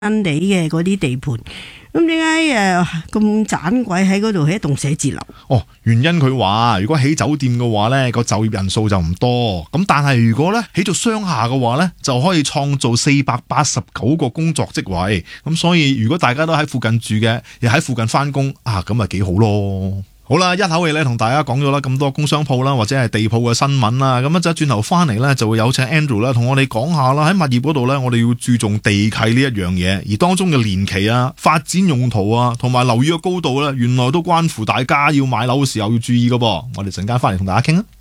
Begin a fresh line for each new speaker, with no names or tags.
地嘅嗰啲地盤，咁點解咁盞鬼喺嗰度起一棟寫字樓？
哦，原因佢話如果起酒店嘅話呢個就業人數就唔多，咁但係如果呢起做商廈嘅話呢就可以創造489個工作職位，咁所以如果大家都喺附近住嘅，又喺附近翻工啊，咁咪幾好咯。好啦，一口氣咧同大家講咗啦咁多工商鋪啦或者係地鋪嘅新聞啦，咁一陣轉頭翻嚟咧就會有請 Andrew 啦同我哋講下啦，喺物業嗰度咧我哋要注重地契呢一樣嘢，而當中嘅年期啊、發展用途啊同埋樓宇嘅高度咧，原來都關乎大家要買樓嘅時候要注意㗎噃。我哋陣間翻嚟同大家傾啊。